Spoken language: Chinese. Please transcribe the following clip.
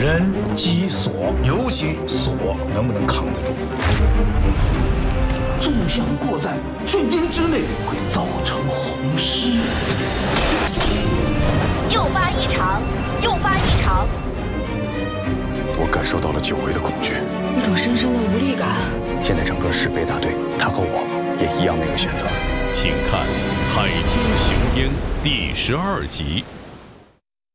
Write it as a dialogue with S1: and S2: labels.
S1: 人击锁，尤其锁能不能扛得住？
S2: 众将过在瞬间之内会造成红尸。
S3: 诱发异常，诱发异常。
S4: 我感受到了久违的恐惧，
S5: 一种深深的无力感。
S4: 现在整个石碑大队，他和我也一样没有选择。
S6: 请看《海天雄鹰》第12集。